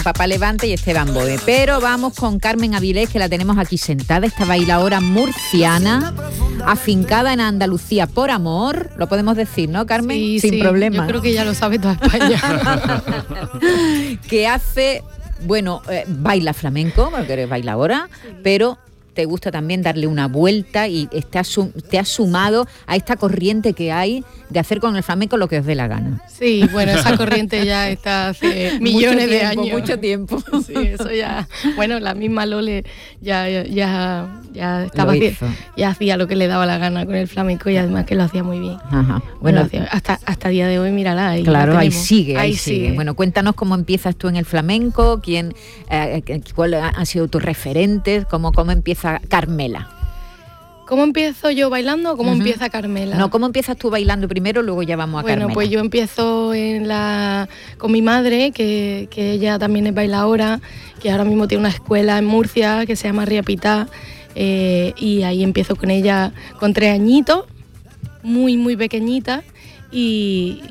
Papá Levante y Esteban Boe. Pero vamos con Carmen Avilés, que la tenemos aquí sentada, esta bailaora murciana, afincada en Andalucía por amor. Lo podemos decir, ¿no, Carmen? Sí, sin problema. Yo creo que ya lo sabe toda España. Que hace, baila flamenco, porque eres bailaora, pero te gusta también darle una vuelta y te has sumado a esta corriente que hay de hacer con el flamenco lo que os dé la gana. Sí, bueno, esa corriente ya está hace millones de años. Mucho tiempo. Sí, eso ya, bueno, la misma Lole ya estaba ya hacía lo que le daba la gana con el flamenco y además que lo hacía muy bien. Ajá. Bueno, hasta día de hoy, mírala ahí. Claro, ahí sigue. Bueno, cuéntanos cómo empiezas tú en el flamenco, cuál han sido tus referentes, cómo empieza Carmela. ¿Cómo empiezo yo bailando o cómo empieza Carmela? No, ¿cómo empiezas tú bailando primero, luego ya vamos a Carmela? Bueno, pues yo empiezo con mi madre, que ella también es bailaora, que ahora mismo tiene una escuela en Murcia que se llama Ría Pitá, y ahí empiezo con ella con 3 añitos, muy, muy pequeñita, y